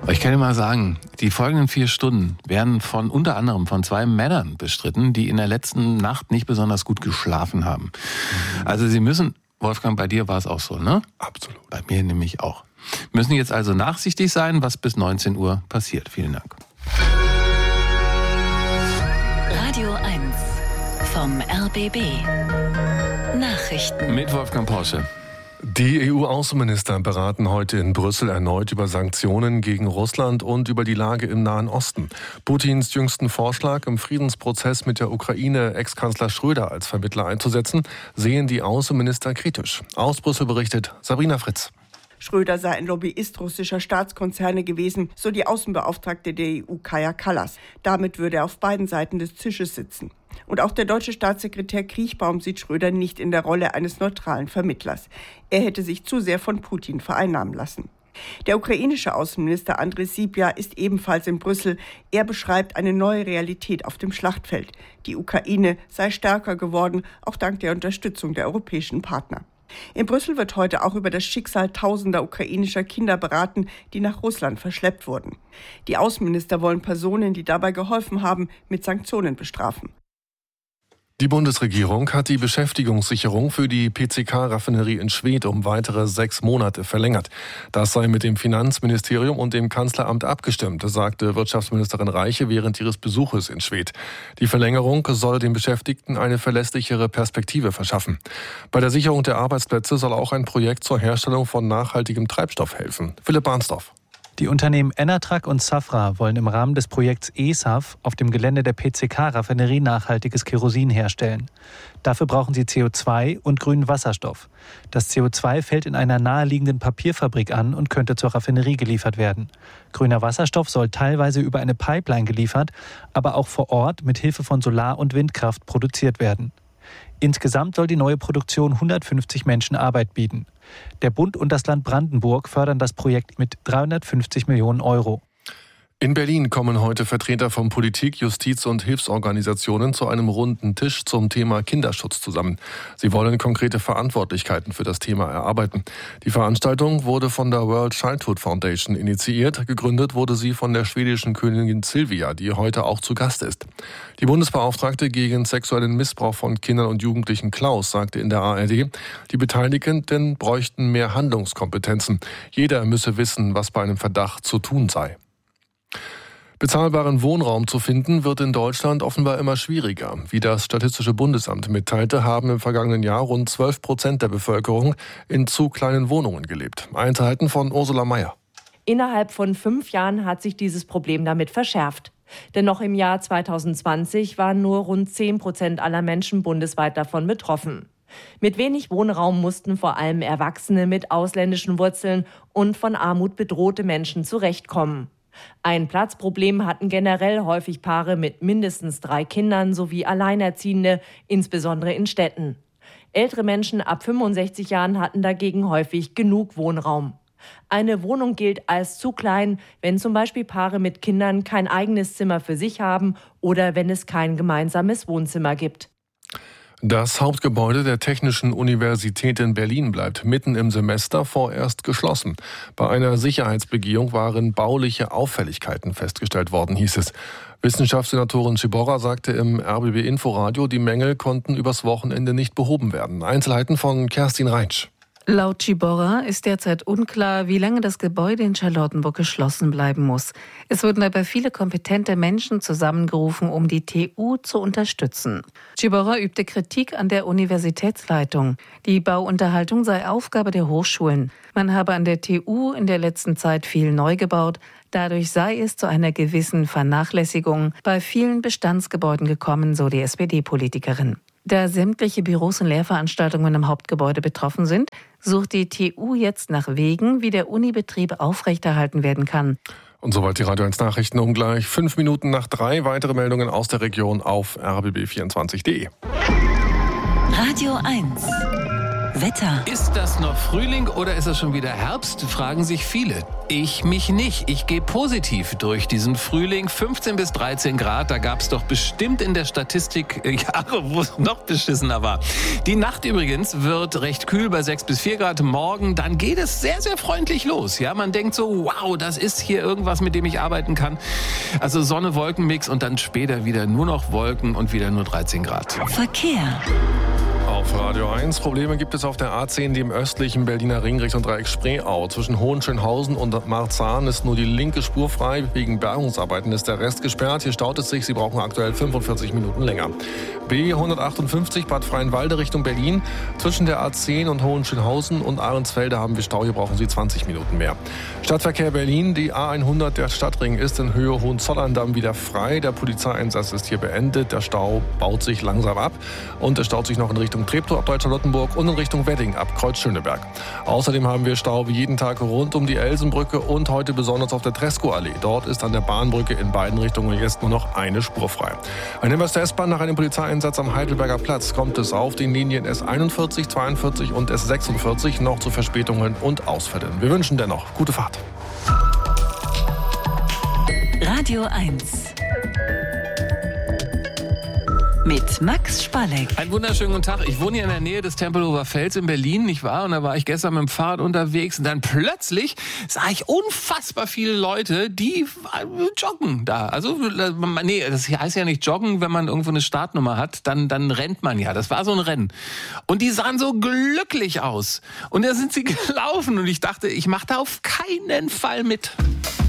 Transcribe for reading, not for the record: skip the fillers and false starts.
Ich kann dir mal sagen, die folgenden 4 Stunden werden unter anderem von 2 Männern bestritten, die in der letzten Nacht nicht besonders gut geschlafen haben. Also sie müssen, Wolfgang, bei dir war es auch so, ne? Absolut. Bei mir nämlich auch. Müssen jetzt also nachsichtig sein, was bis 19 Uhr passiert. Vielen Dank. Radio 1 vom RBB. Nachrichten. Mit Wolfgang Porsche. Die EU-Außenminister beraten heute in Brüssel erneut über Sanktionen gegen Russland und über die Lage im Nahen Osten. Putins jüngsten Vorschlag, im Friedensprozess mit der Ukraine Ex-Kanzler Schröder als Vermittler einzusetzen, sehen die Außenminister kritisch. Aus Brüssel berichtet Sabrina Fritz. Schröder sei ein Lobbyist russischer Staatskonzerne gewesen, so die Außenbeauftragte der EU Kaja Kallas. Damit würde er auf beiden Seiten des Tisches sitzen. Und auch der deutsche Staatssekretär Kriechbaum sieht Schröder nicht in der Rolle eines neutralen Vermittlers. Er hätte sich zu sehr von Putin vereinnahmen lassen. Der ukrainische Außenminister Andrej Sybiha ist ebenfalls in Brüssel. Er beschreibt eine neue Realität auf dem Schlachtfeld. Die Ukraine sei stärker geworden, auch dank der Unterstützung der europäischen Partner. In Brüssel wird heute auch über das Schicksal tausender ukrainischer Kinder beraten, die nach Russland verschleppt wurden. Die Außenminister wollen Personen, die dabei geholfen haben, mit Sanktionen bestrafen. Die Bundesregierung hat die Beschäftigungssicherung für die PCK-Raffinerie in Schwedt um weitere 6 Monate verlängert. Das sei mit dem Finanzministerium und dem Kanzleramt abgestimmt, sagte Wirtschaftsministerin Reiche während ihres Besuches in Schwedt. Die Verlängerung soll den Beschäftigten eine verlässlichere Perspektive verschaffen. Bei der Sicherung der Arbeitsplätze soll auch ein Projekt zur Herstellung von nachhaltigem Treibstoff helfen. Philipp Bahnsdorf. Die Unternehmen Enertrag und Safra wollen im Rahmen des Projekts eSAF auf dem Gelände der PCK-Raffinerie nachhaltiges Kerosin herstellen. Dafür brauchen sie CO2 und grünen Wasserstoff. Das CO2 fällt in einer naheliegenden Papierfabrik an und könnte zur Raffinerie geliefert werden. Grüner Wasserstoff soll teilweise über eine Pipeline geliefert, aber auch vor Ort mit Hilfe von Solar- und Windkraft produziert werden. Insgesamt soll die neue Produktion 150 Menschen Arbeit bieten. Der Bund und das Land Brandenburg fördern das Projekt mit 350 Millionen Euro. In Berlin kommen heute Vertreter von Politik, Justiz und Hilfsorganisationen zu einem runden Tisch zum Thema Kinderschutz zusammen. Sie wollen konkrete Verantwortlichkeiten für das Thema erarbeiten. Die Veranstaltung wurde von der World Childhood Foundation initiiert. Gegründet wurde sie von der schwedischen Königin Silvia, die heute auch zu Gast ist. Die Bundesbeauftragte gegen sexuellen Missbrauch von Kindern und Jugendlichen Klaus sagte in der ARD, die Beteiligten bräuchten mehr Handlungskompetenzen. Jeder müsse wissen, was bei einem Verdacht zu tun sei. Bezahlbaren Wohnraum zu finden, wird in Deutschland offenbar immer schwieriger. Wie das Statistische Bundesamt mitteilte, haben im vergangenen Jahr rund 12% der Bevölkerung in zu kleinen Wohnungen gelebt. Einzelheiten von Ursula Mayer. Innerhalb von 5 Jahren hat sich dieses Problem damit verschärft. Denn noch im Jahr 2020 waren nur rund 10% aller Menschen bundesweit davon betroffen. Mit wenig Wohnraum mussten vor allem Erwachsene mit ausländischen Wurzeln und von Armut bedrohte Menschen zurechtkommen. Ein Platzproblem hatten generell häufig Paare mit mindestens 3 Kindern sowie Alleinerziehende, insbesondere in Städten. Ältere Menschen ab 65 Jahren hatten dagegen häufig genug Wohnraum. Eine Wohnung gilt als zu klein, wenn zum Beispiel Paare mit Kindern kein eigenes Zimmer für sich haben oder wenn es kein gemeinsames Wohnzimmer gibt. Das Hauptgebäude der Technischen Universität in Berlin bleibt mitten im Semester vorerst geschlossen. Bei einer Sicherheitsbegehung waren bauliche Auffälligkeiten festgestellt worden, hieß es. Wissenschaftssenatorin Ciborra sagte im RBB Inforadio, die Mängel konnten übers Wochenende nicht behoben werden. Einzelheiten von Kerstin Reinsch. Laut Ciborra ist derzeit unklar, wie lange das Gebäude in Charlottenburg geschlossen bleiben muss. Es wurden dabei viele kompetente Menschen zusammengerufen, um die TU zu unterstützen. Ciborra übte Kritik an der Universitätsleitung. Die Bauunterhaltung sei Aufgabe der Hochschulen. Man habe an der TU in der letzten Zeit viel neu gebaut. Dadurch sei es zu einer gewissen Vernachlässigung bei vielen Bestandsgebäuden gekommen, so die SPD-Politikerin. Da sämtliche Büros und Lehrveranstaltungen im Hauptgebäude betroffen sind, sucht die TU jetzt nach Wegen, wie der Unibetrieb aufrechterhalten werden kann. Und soweit die Radio 1 Nachrichten um gleich 5 Minuten nach 3. Weitere Meldungen aus der Region auf rbb24.de. Radio 1. Wetter. Ist das noch Frühling oder ist das schon wieder Herbst? Fragen sich viele. Ich mich nicht. Ich gehe positiv durch diesen Frühling. 15 bis 13 Grad, da gab es doch bestimmt in der Statistik Jahre, wo es noch beschissener war. Die Nacht übrigens wird recht kühl bei 6 bis 4 Grad. Morgen, dann geht es sehr, sehr freundlich los. Ja, man denkt so, wow, das ist hier irgendwas, mit dem ich arbeiten kann. Also Sonne-Wolken-Mix und dann später wieder nur noch Wolken und wieder nur 13 Grad. Verkehr. Auf Radio 1 Probleme gibt es auf der A10, dem östlichen Berliner Ring Richtung Dreieck Spreeau. Zwischen Hohenschönhausen und Marzahn ist nur die linke Spur frei. Wegen Bergungsarbeiten ist der Rest gesperrt. Hier staut es sich. Sie brauchen aktuell 45 Minuten länger. B158 Bad Freienwalde Richtung Berlin. Zwischen der A10 und Hohenschönhausen und Ahrensfelde haben wir Stau. Hier brauchen Sie 20 Minuten mehr. Stadtverkehr Berlin. Die A100, der Stadtring, ist in Höhe Hohenzollern-Damm wieder frei. Der Polizeieinsatz ist hier beendet. Der Stau baut sich langsam ab. Und es staut sich noch in Richtung Treptow ab Deutsch-Charlottenburg und in Richtung Wedding ab Kreuz-Schöneberg. Außerdem haben wir Stau wie jeden Tag rund um die Elsenbrücke und heute besonders auf der Treskoallee. Dort ist an der Bahnbrücke in beiden Richtungen jetzt nur noch eine Spur frei. Ein Hinweis der S-Bahn: Nach einem Polizeieinsatz am Heidelberger Platz kommt es auf den Linien S41, 42 und S46 noch zu Verspätungen und Ausfällen. Wir wünschen dennoch gute Fahrt. Radio 1 mit Max Spalleck. Einen wunderschönen guten Tag. Ich wohne hier in der Nähe des Tempelhofer Felds in Berlin, nicht wahr? Und da war ich gestern mit dem Fahrrad unterwegs und dann plötzlich sah ich unfassbar viele Leute, die joggen da. Also, nee, das heißt ja nicht joggen, wenn man irgendwo eine Startnummer hat, dann rennt man ja. Das war so ein Rennen. Und die sahen so glücklich aus. Und da sind sie gelaufen und ich dachte, ich mache da auf keinen Fall mit.